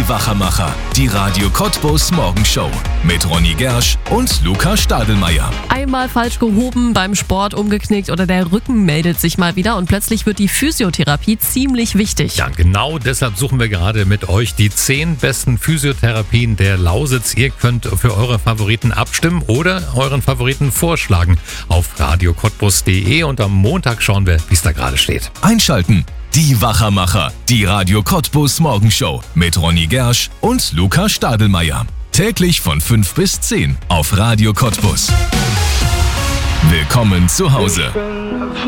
Wachermacher, die Radio Cottbus Morgenshow mit Ronny Gersch und Luca Stadelmeier. Einmal falsch gehoben, beim Sport umgeknickt oder der Rücken meldet sich mal wieder und plötzlich wird die Physiotherapie ziemlich wichtig. Ja, genau deshalb suchen wir gerade mit euch die 10 besten Physiotherapien der Lausitz. Ihr könnt für eure Favoriten abstimmen oder euren Favoriten vorschlagen auf radiocottbus.de und am Montag schauen wir, wie es da gerade steht. Einschalten, die Wachermacher, die Radio Cottbus Morgenshow mit Ronny Gersch und Luca Stadelmeier. Täglich von 5 bis 10 auf Radio Cottbus. Willkommen zu Hause.